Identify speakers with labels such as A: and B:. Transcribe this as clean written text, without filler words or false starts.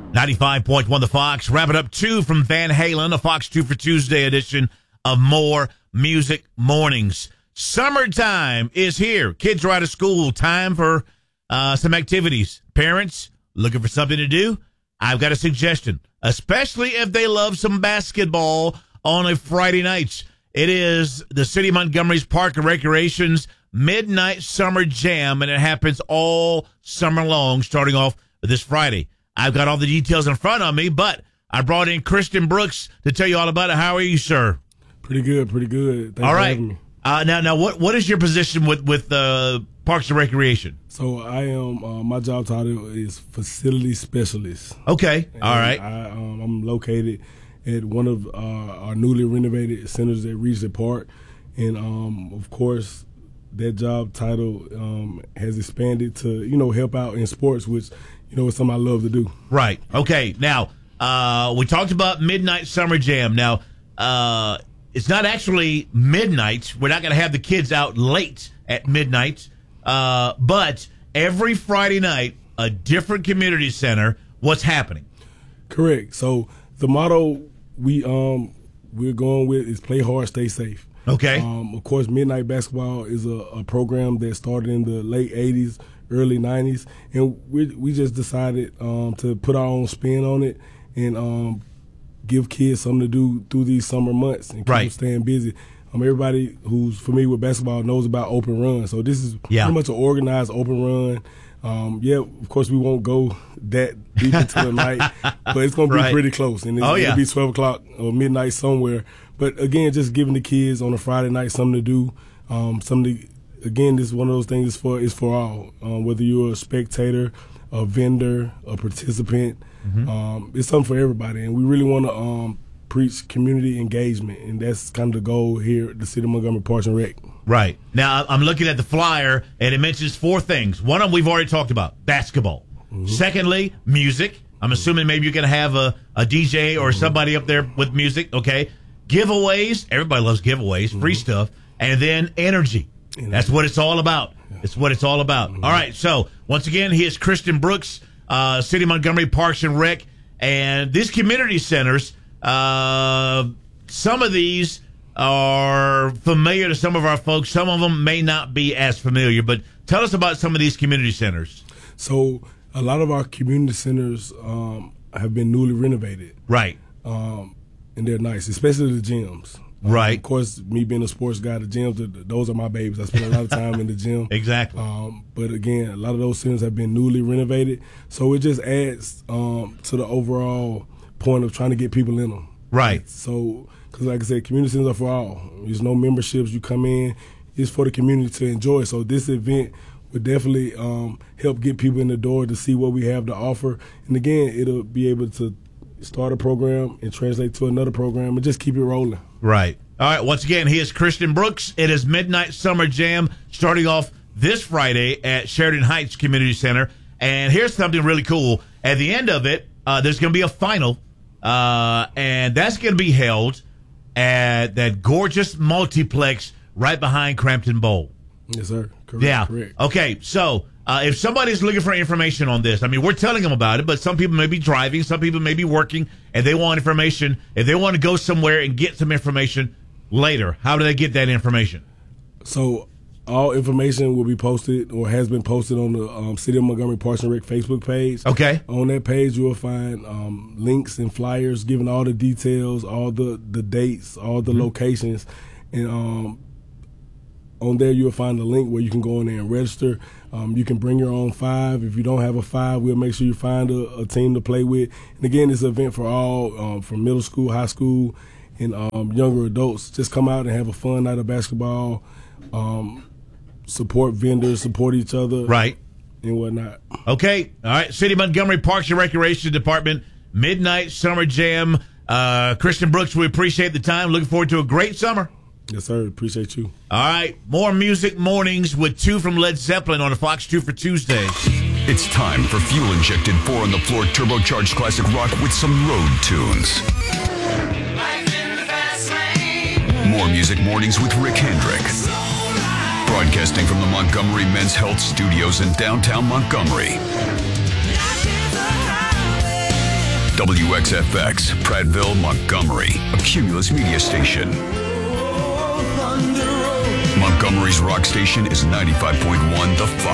A: 95.1 The Fox. Wrapping up 2 from Van Halen, a Fox 2 for Tuesday edition of More Music Mornings. Summertime is here. Kids are out of school. Time for some activities. Parents looking for something to do? I've got a suggestion, especially if they love some basketball on a Friday night. It is the City of Montgomery's Park and Recreation's Midnight Summer Jam, and it happens all summer long, starting off this Friday. I've got all the details in front of me, but I brought in Christian Brooks to tell you all about it. How are you, sir?
B: Pretty good. Thanks
A: all right.
B: for having me.
A: Now, what is your position with Parks and Recreation?
B: So I am. My job title is facility specialist.
A: Okay. All right.
B: I'm located at one of our newly renovated centers at Regency Park, and of course, that job title has expanded to help out in sports, which is something I love to do.
A: Right. Okay. Now we talked about Midnight Summer Jam. Now it's not actually midnight. We're not going to have the kids out late at midnight, but every Friday night, a different community center. What's happening?
B: Correct. So the motto we're going with is play hard, stay safe.
A: Okay.
B: Of course, Midnight Basketball is a program that started in the late 80s, early 90s, and we just decided to put our own spin on it and give kids something to do through these summer months and keep them staying busy. Everybody who's familiar with basketball knows about open run, so this is pretty much an organized open run. Of course, we won't go that deep into the night, but it's going to be pretty close. And it'll be 12 o'clock or midnight somewhere. But, again, just giving the kids on a Friday night something to do. Again, this is one of those things is for all. Whether you're a spectator, a vendor, a participant, it's something for everybody. And we really want to preach community engagement, and that's kind of the goal here at the City of Montgomery Parks and Rec.
A: Right. Now, I'm looking at the flyer, and it mentions 4 things. One of them we've already talked about, basketball. Secondly, music. I'm assuming maybe you're going to have a DJ or somebody up there with music, okay? Giveaways. Everybody loves giveaways, free stuff. And then energy. That's what it's all about. It's what it's all about. All right, so once again, he is Christian Brooks, City of Montgomery Parks and Rec. And these community centers, some of these are familiar to some of our folks. Some of them may not be as familiar, but tell us about some of these community centers.
B: So a lot of our community centers have been newly renovated.
A: Right.
B: And they're nice, especially the gyms.
A: Right.
B: Of course, me being a sports guy, the gyms, those are my babies. I spend a lot of time in the gym.
A: Exactly.
B: But again, a lot of those centers have been newly renovated. So it just adds to the overall point of trying to get people in them.
A: Right.
B: So, because like I said, community centers are for all. There's no memberships. You come in, it's for the community to enjoy. So this event would definitely help get people in the door to see what we have to offer. And again, it'll be able to start a program and translate to another program and just keep it rolling.
A: Right. All right. Once again, he is Christian Brooks. It is Midnight Summer Jam starting off this Friday at Sheridan Heights Community Center. And here's something really cool. At the end of it, there's going to be a final, and that's going to be held at that gorgeous multiplex right behind Crampton Bowl.
B: Yes, sir. Correct.
A: Yeah.
B: Correct.
A: Okay. So if somebody's looking for information on this, I mean, we're telling them about it, but some people may be driving, some people may be working, and they want information. If they want to go somewhere and get some information later, how do they get that information?
B: So all information will be posted or has been posted on the City of Montgomery Parks and Rec Facebook page.
A: Okay.
B: On that page, you will find links and flyers giving all the details, all the dates, all the locations, and on there, you'll find a link where you can go in there and register. You can bring your own 5. If you don't have a 5, we'll make sure you find a team to play with. And again, it's an event for all, from middle school, high school, and younger adults. Just come out and have a fun night of basketball, support vendors, support each other.
A: Right.
B: And whatnot.
A: Okay. All right. City of Montgomery Parks and Recreation Department, Midnight Summer Jam. Christian Brooks, we appreciate the time. Looking forward to a great summer.
B: Yes, sir. Appreciate you.
A: All right. More music mornings with 2 from Led Zeppelin on a Fox 2 for Tuesday.
C: It's time for fuel-injected, 4-on-the-floor turbocharged classic rock with some road tunes. More music mornings with Rick Hendrick. Broadcasting from the Montgomery Men's Health Studios in downtown Montgomery. WXFX, Prattville, Montgomery, a Cumulus media station. Montgomery's rock station is 95.1 The Fox.